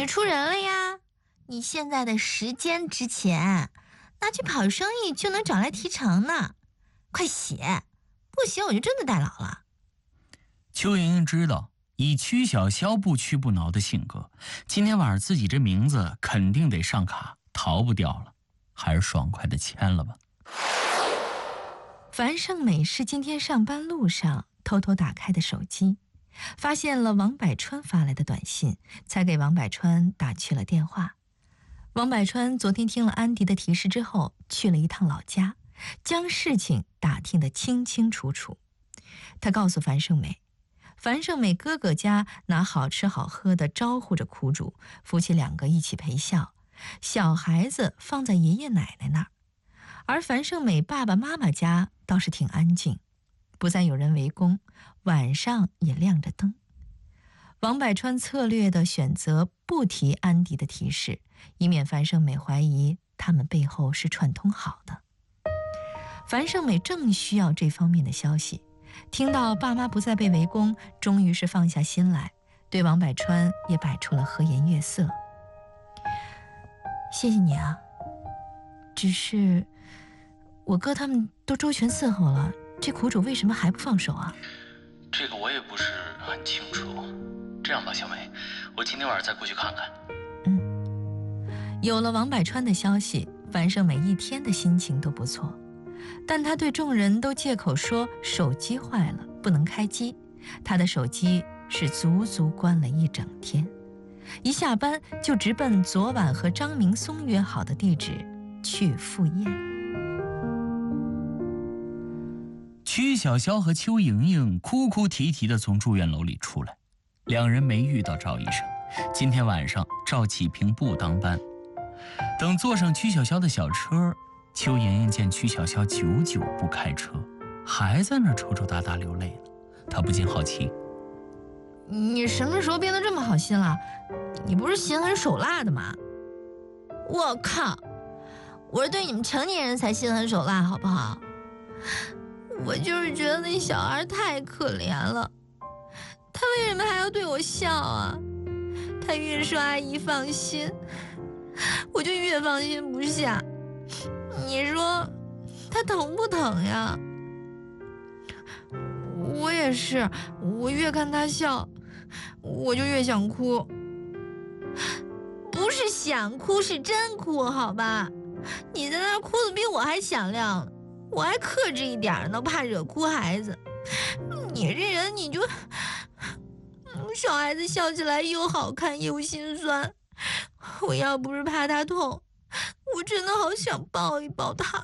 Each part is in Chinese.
你出人了呀！你现在的时间值钱，拿去跑生意就能找来提成呢。快写，不写我就真的代劳了。 邱莹莹知道以曲小潇不屈不挠的性格，今天晚上自己这名字肯定得上卡，逃不掉了，还是爽快的签了吧。 樊胜美是今天上班路上偷偷打开的手机，发现了王百川发来的短信，才给王百川打去了电话。王百川昨天听了安迪的提示之后，去了一趟老家，将事情打听得清清楚楚。他告诉樊胜美，樊胜美哥哥家拿好吃好喝的招呼着苦主，夫妻两个一起陪笑，小孩子放在爷爷奶奶那儿。而樊胜美爸爸妈妈家倒是挺安静，不再有人围攻，晚上也亮着灯。王百川策略地选择不提安迪的提示，以免樊胜美怀疑他们背后是串通好的。樊胜美正需要这方面的消息，听到爸妈不再被围攻，终于是放下心来，对王百川也摆出了和颜悦色。谢谢你啊，只是我哥他们都周全伺候了，这苦主为什么还不放手啊？ 这个我也不是很清楚。这样吧，小美，我今天晚上再过去看看。 有了王百川的消息，樊胜美一天的心情都不错，但她对众人都借口说手机坏了不能开机，她的手机是足足关了一整天，一下班就直奔昨晚和张明松约好的地址去赴宴。 曲小潇和邱莹莹哭哭啼啼地从住院楼里出来，两人没遇到赵医生，今天晚上赵启平不当班。等坐上曲小潇的小车，邱莹莹见曲小潇久久不开车，还在那抽抽搭搭流泪呢，她不禁好奇， 你什么时候变得这么好心了？你不是心狠手辣的吗？我靠，我是对你们成年人才心狠手辣好不好？我就是觉得那小孩太可怜了，他为什么还要对我笑啊？他越说阿姨放心，我就越放心不下。你说他疼不疼呀？我也是，我越看他笑，我就越想哭。不是想哭，是真哭，好吧？你在那哭得比我还响亮，我还克制一点呢，怕惹哭孩子。你这人你就小孩子笑起来又好看又心酸，我要不是怕他痛，我真的好想抱一抱他。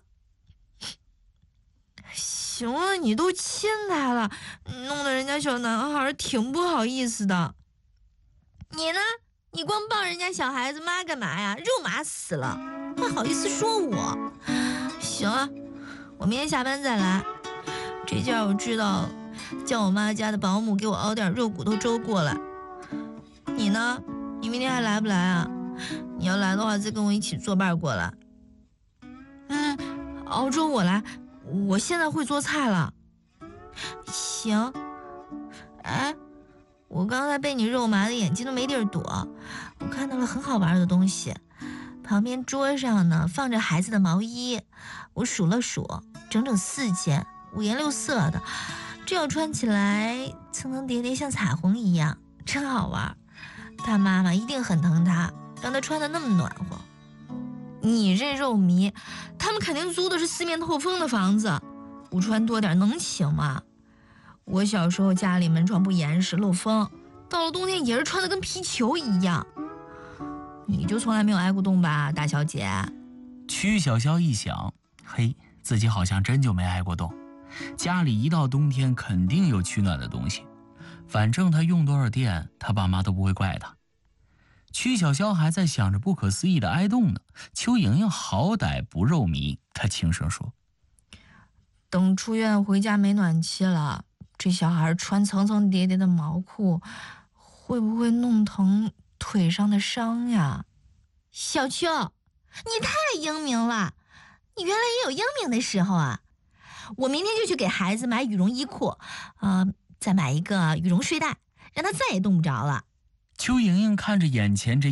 行了，你都亲他了，弄得人家小男孩挺不好意思的。你呢？你光抱人家小孩子妈干嘛呀？肉麻死了，还好意思说我？行啊，我明天下班再来。这件我知道了，叫我妈家的保姆给我熬点肉骨头粥过来。你呢？你明天还来不来啊？你要来的话，再跟我一起作伴过来。熬粥我来，我现在会做菜了。行。哎，我刚才被你肉麻的眼睛都没地儿躲，我看到了很好玩的东西。旁边桌上呢放着孩子的毛衣，我数了数，整整4件，5颜6色的，这样穿起来层层叠叠像彩虹一样，真好玩。他妈妈一定很疼他，让他穿得那么暖和。你这肉迷，他们肯定租的是四面透风的房子，不穿多点能行吗？我小时候家里门窗不严实漏风，到了冬天也是穿得跟皮球一样。你就从来没有挨过冻吧，大小姐？ 曲小潇一想，嘿，自己好像真就没挨过冻，家里一到冬天肯定有取暖的东西，反正他用多少电，他爸妈都不会怪他。曲小潇还在想着不可思议的挨冻呢，邱莹莹好歹不肉迷，她轻声说， 等出院回家没暖气了，这小孩穿层层叠叠的毛裤，会不会弄疼腿上的伤呀？小邱，你太英明了，你原来也有英明的时候啊！我明天就去给孩子买羽绒衣裤，再买一个羽绒睡袋，让他再也冻不着了。 邱莹莹看着眼前这